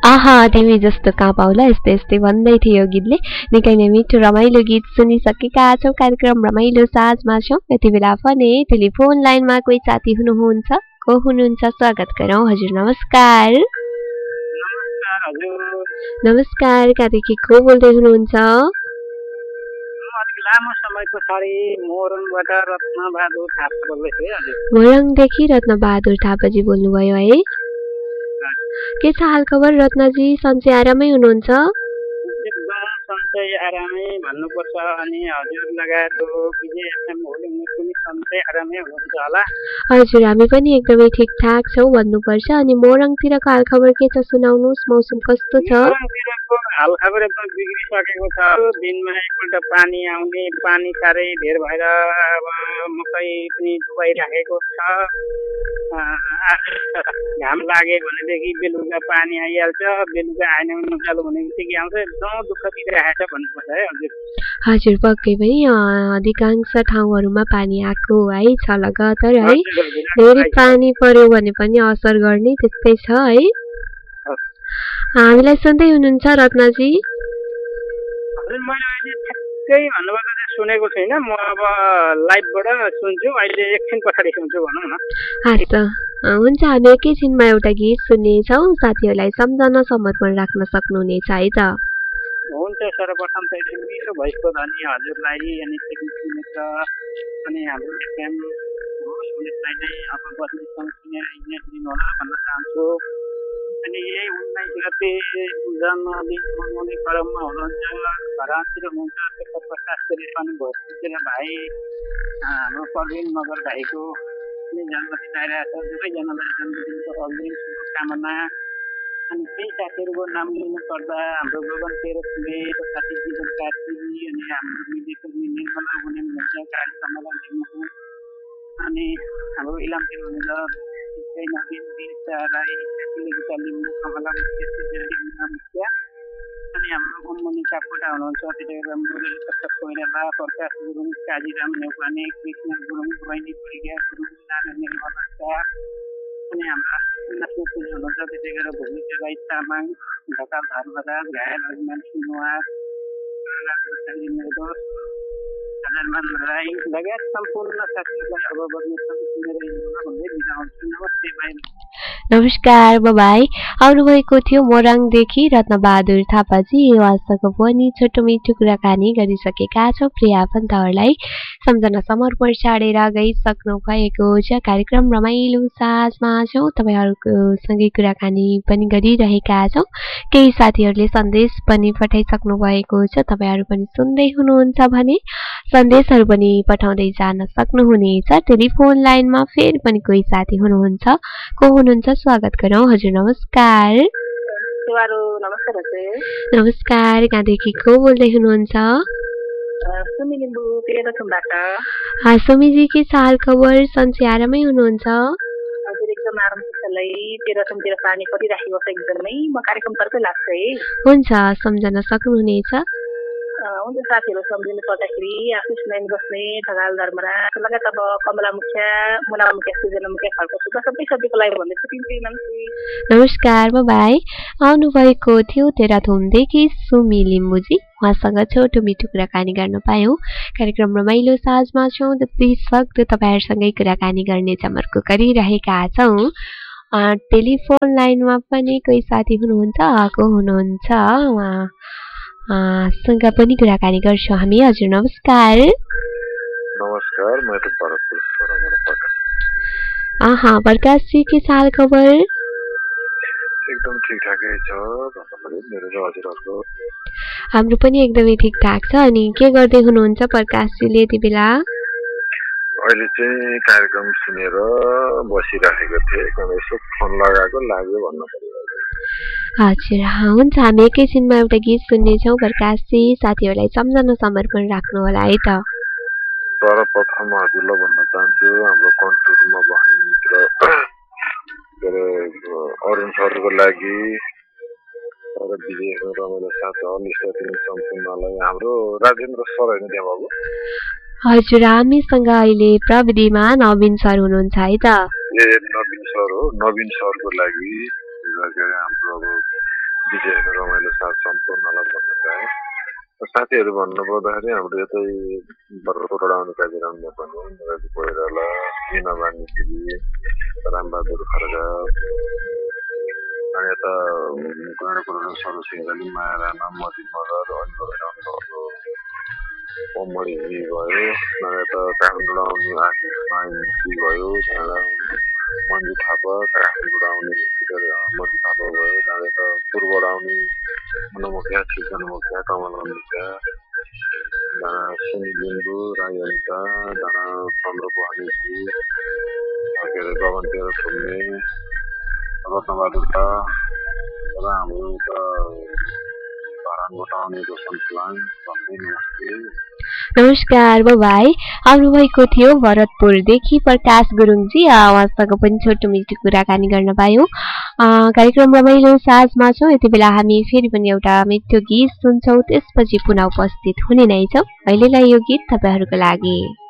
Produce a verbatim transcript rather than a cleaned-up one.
आहा तिमी जस्तो कहाँ पाउला यस्तै यस्तै भन्दै थियो यो गीतले। निकै नै मिठो रमाइलो गीत सुनिसकेका छौँ। कार्यक्रम रमाइलो साँझमा छौँ। यति बेला भने टेलिफोन लाइनमा कोही साथी हुनुहुन्छ। को हुनुहुन्छ स्वागत गरौँ। हजुर नमस्कार। नमस्कार हजुर। नमस्कार कहाँदेखि को बोल्दै हुनुहुन्छ? लामो समय पछाडि मोरङबाट रत्नबहादुर थापा बोल्दैछु है हजुर। मोरङदेखि रत्नबहादुर थापाजी बोल्नुभयो है। के छ हाल खबर रत्नजी? सन्चै आरामै हुनुहुन्छ? एकदम सन्चै आरामै भन्नुपर्छ। अनि हजुर लगायत विजय एफएम होलिङले पनि सन्चै आरामै हुनुहुन्छ होला? हजुर हामी पनि एकदमै ठिकठाक छौँ भन्नुपर्छ। अनि मोरङतिरको हाल खबर के छ सुनाउनुहोस्। मौसम कस्तो छ? मोरङतिरको हाल खबर एकदम बिग्रिसकेको छ। दिनमा एकपल्ट पानी आउने, पानी साह्रै धेर भएर अब मकै पनि डुबाइराखेको छ। घाम लाग्यो भनेदेखि बेलुका पानी आइहाल्छ, बेलुका आएन भने उज्यालो हुने बित्तिकै आउँछ। एकदम दुःख दिइरहेको छ भन्नुपर्छ है हजुर। हजुर पक्कै पनि अधिकांश ठाउँहरूमा पानी आएको है छ लगातार है। धेरै पानी पर्यो भने पनि असर गर्ने त्यस्तै छ है। हामीलाई सुन्दै हुनुहुन्छ रत्नजी? हजुर मैले अहिले ठ्याक्कै भन्नुभएको चाहिँ सुनेको छैन। म अब लाइभबाट सुन्छु। अहिले एकछिन पछाडि सुन्छु भनौँ न। हस् हुन्छ हामी एकैछिनमा एउटा गीत सुन्नेछौँ। साथीहरूलाई सम्झन समर्पण राख्न सक्नुहुनेछ है त? हुन्छ। सर्वप्रथम चाहिँ मिठो भोइसको धनी हजुरलाई अनि टेक्निसियन मित्र अनि हाम्रो एफएम सुनेशलाई नै अब बदलीसँग सुनेर इमेज दिनुहोला भन्न चाहन्छु। अनि यही उन्नाइस गते जन्मदिन मनाउने क्रममा हुनुहुन्छ, घरतिर हुनुहुन्छ त्यसको प्रकाशले पनि भोजपुरतिर भाइ हाम्रो प्रवीण मगर भाइको जन्मदिन आइरहेको छ। दुवैजनालाई जन्मदिनको अग्रिम शुभकामना। अनि केही साथीहरूको नाम लिनु पर्दा हाम्रो गगन तेह्रथुले, साथी जीवन कार्की अनि हाम्रो मिलेकर्मी निर्मला हुने हुनुहुन्छ, कार्यक्रमलाई लिनु। अनि हाम्रो इलामतिर हुनुहुन्छ नवीन बिर्सा राई, गीता लिम्बू, कमला मुखिया। अनि हाम्रो मोनिका कोटा हुनुहुन्छ, त्यतिखेर मुरली कटक कोइराला, प्रकाश गुरुङ, काजीराम नेउपाने, कृष्ण गुरुङ, बहिनी परिज्ञा गुरुङ, नाना निर्मला शाह। अनि हाम्रो नाच्नु हुनुहुन्छ, त्यतिखेर भूमिका राई तामाङ, ढकाल धर्मराज, घायल अभिमान सुनवार, निर्दोष हजारमान राई लगायत सम्पूर्ण साथीहरूलाई अब बदलीसँग सुनेर हिँड्नुमा भन्दै बिदा हुन्छु। नमस्ते भाइ। नमस्कार बाबाई। आउनुभएको थियो मोरङदेखि रत्नबहादुर थापाजी। उहाँसँग पनि छोटो मिठो कुराकानी गरिसकेका छौँ। प्रिय आफन्तहरूलाई सम्झना समर्पण छाडेर गइसक्नु भएको छ। कार्यक्रम रमाइलो साँझमा छौँ। तपाईँहरूको सँगै कुराकानी पनि गरिरहेका छौँ। केही साथीहरूले सन्देश पनि पठाइसक्नु भएको छ। तपाईँहरू पनि सुन्दै हुनुहुन्छ भने सन्देशहरू पनि पठाउँदै जान सक्नुहुनेछ। टेलिफोन लाइनमा फेरि पनि कोही साथी हुनुहुन्छ। को हुनुहुन्छ स्वागत गरौँ। हजुर नमस्कार। नमस्कार हजुर। नमस्कार कहाँदेखि को बोल्दै हुनुहुन्छ? सुमी लिम्बू तेह्रथुमबाट। सुमीजी के छ हाल खबर? सन्चै आरामै हुनुहुन्छ? हजुर एकदम आराम छ। तेह्रथुमतिर पानी परिराखेको छ एकदमै। म कार्यक्रमतर्फै लाग्छ है। हुन्छ सम्झन सक्नुहुनेछ। हुन्छ साथीहरू सम्झिनु पर्दाखेरि आशिष नाइन बस्ने, ढकाल धर्मराज लगायत अब कमला मुखिया, मुना मुखिया, सुजना मुखिया, खड्का सुब्बा सबै सबैको लागि भन्दै छुट्टिन्छु। नमस्ते। नमस्कार बाबाई। आउनुभएको थियो तेह्रथुमदेखि सुमी लिम्बूजी। उहाँसँग छोटो मिठो कुराकानी गर्न पायौँ। कार्यक्रम रमाइलो साँझमा छौँ। जति सक्दो तपाईँहरूसँगै कुराकानी गर्ने जमर्को गरिरहेका छौँ। टेलिफोन लाइनमा पनि कोही साथी हुनुहुन्छ। को हुनुहुन्छ उहाँ सँग पनि कुराकानी गर्छौँ हामी। हजुर नमस्कार। नमस्कार म त भरतपुरबाट प्रकाश। आहा प्रकाशजी के छ हाल खबर? एकदम ठिकठाकै छ भन्नुपर्यो मेरो र हजुरहरुको। हाम्रो पनि एकदमै ठिकठाक छ। अनि के गर्दै हुनुहुन्छ प्रकाशजीले यति बेला? अहिले चाहिँ कार्यक्रम सुनेर बसिराखेको थिएँ। यसो फोन लगाएको लाग्यो भन्नु पर्यो। हजुर हुन्छ हामी एकैछिनमा एउटा गीत सुन्नेछौँ। प्रकाशजी साथीहरूलाई सम्झन समर्पण राख्नु होला है त। सर्वप्रथम हजुरलाई भन्न चाहन्छु हाम्रो कन्ट्रोलमा बस्ने मित्र के अरे अरुण सरको लागि र विजय रमाइलो साथ लिस्ट सम्पूर्णलाई। हाम्रो राजेन्द्र सर होइन त्यहाँ बाबु? हजुर हामीसँग अहिले प्रविधिमा नवीन सर हुनुहुन्छ है त? ए नवीन सर हो। नवीन सरको लागि हाम्रो अब साथीहरू भन्नु पर्दाखेरि हाम्रो यतै बरकोटबाट आउने काजीरामले भन्यो निरज कोइराला मिना बानी दिदी रामबहादुर खड्का अनि यता गैँडाकोटबाट सरो सिंहली माया राणा मदि मगर ओमरीजी भयो अनि यता काठमाडौँबाट आउने आशिष माइजी भयो मन्जु थापा काठमाडौँबाट आउने मन्जु थापा भयो त्यहाँबाट यता पूर्वबाट आउने मनमुखिया सिर्जना मुखिया कमल मुखिया सुनिल लिम्बू राई अनिता डाँडा चन्द्र बहानीजी के अरे गगन तेह्र थुम्ने रत्नबहादुर र हाम्रो उता धरानबाट आउने रोशन प्लान भन्दै नमस्ते। नमस्कार बाबाई, आउनुभएको थियो भरतपुरदेखि प्रकाश गुरुङजी। उहाँसँग पनि छोटो मिठो कुराकानी गर्न पायौँ। कार्यक्रम रमाइलो साँझमा छौँ। यति बेला हामी फेरि पनि एउटा मिठो गीत सुन्छौँ, त्यसपछि पुनः उपस्थित हुने नै छौँ। अहिलेलाई यो गीत तपाईँहरूको लागि।